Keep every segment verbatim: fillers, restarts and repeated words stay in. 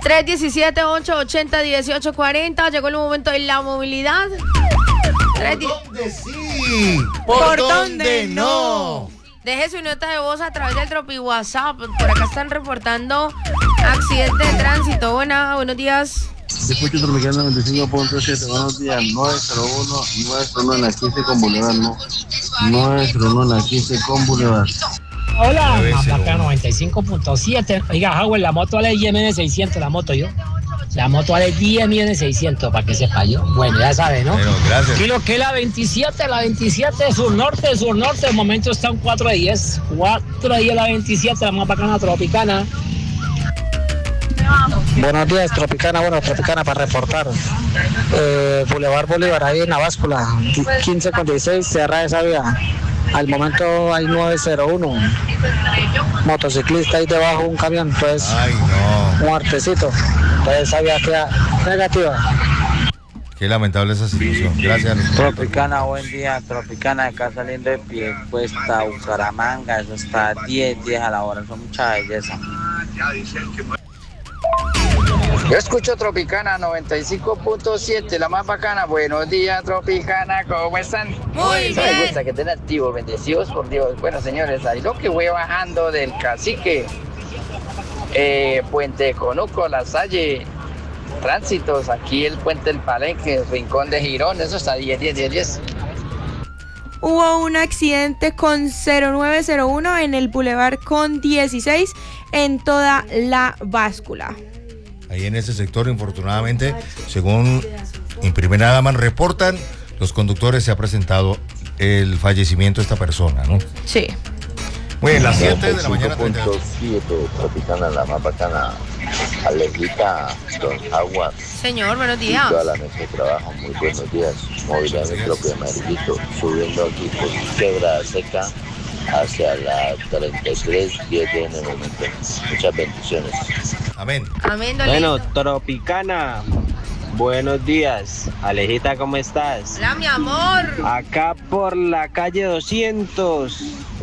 tres uno siete, ocho ocho cero, uno ocho cuatro cero. Llegó el momento de la movilidad. ¿Por dónde sí? ¿Por, ¿Por dónde no? Deje su nota de voz a través del Tropi WhatsApp. Por acá están reportando accidente de tránsito. Buena, buenos días. Escucho Tropicana noventa y cinco punto siete. Buenos días. nueve cero uno, nueve cero uno en la quince con Boulevard, no. nueve cero uno en la quince con Boulevard. Hola, Mapacana noventa y cinco punto siete. Oiga, Howard, la moto vale diez millones seiscientos, la moto yo. La moto vale diez millones seiscientos, para que sepa yo. Bueno, ya sabe, ¿no? Bueno, gracias. Y lo que es la veintisiete, la veintisiete, sur-norte, sur-norte, de momento está un cuatro de diez. cuatro de diez la veintisiete, la más bacana Tropicana. Buenos días, Tropicana, bueno, Tropicana para reportar. Eh, Boulevard Bolívar, ahí en la báscula, quince con dieciséis, cerrada esa vía. Al momento hay nueve cero uno. Motociclista ahí debajo un camión, entonces Ay, no. un artecito. Entonces esa vía queda negativa. Qué lamentable esa situación. Gracias. Tropicana, buen día. Tropicana, acá saliendo de Piedecuesta, Bucaramanga. Eso está diez, diez a la hora. Eso es mucha belleza. Yo escucho Tropicana noventa y cinco punto siete, la más bacana. Buenos días, Tropicana, ¿cómo están? Muy Eso bien. me gusta, que estén activos, bendecidos por Dios. Bueno, señores, ahí lo que voy bajando del Cacique, eh, Puente Conuco, La Salle, tránsitos, aquí el Puente del Palenque, el Rincón de Girón, eso está diez, diez, diez, diez. Hubo un accidente con cero nueve cero uno en el Boulevard con dieciséis en toda la báscula. Ahí en ese sector, infortunadamente, según en primera dama reportan, los conductores se ha presentado el fallecimiento de esta persona, ¿no? Sí. Muy bien, las siete de la mañana. noventa y cinco punto siete, Tropicana, la más bacana. Alejita, Don Agua. Señor, buenos días. Toda la mesa de trabajo, muy buenos días. Movilidad en el propio Amarillito, subiendo aquí por Quebrada Seca hacia la treinta y tres, diez en el momento. Muchas bendiciones. Amén. Amén, Dolito. Bueno, Tropicana, buenos días. Alejita, ¿cómo estás? Hola, mi amor. Acá por la calle doscientos.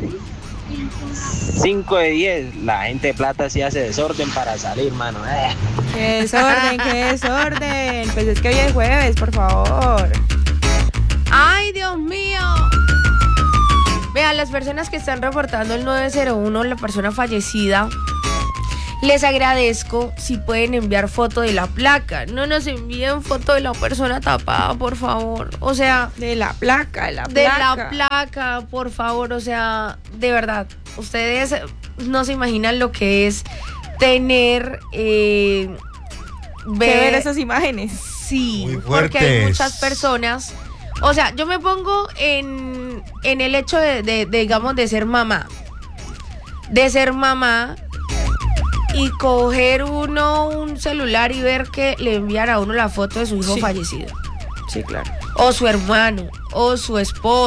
cinco de diez, la gente de plata sí hace desorden para salir, mano. Eh. ¡Qué desorden, qué desorden! Pues es que hoy es jueves, por favor. ¡Ay, Dios mío! Vean, las personas que están reportando el nueve cero uno, la persona fallecida, les agradezco si pueden enviar foto de la placa. No nos envíen foto de la persona tapada, por favor. O sea, De la placa, de la de placa. la placa, por favor. O sea, de verdad, ustedes no se imaginan lo que es tener... Eh, Que ver esas imágenes. Sí, Muy porque hay fuertes. muchas personas. O sea, yo me pongo en, en el hecho de, de, de, digamos, de ser mamá. De ser mamá y coger uno un celular y ver que le envían a uno la foto de su hijo Sí. fallecido. Sí, claro. O su hermano, o su esposo.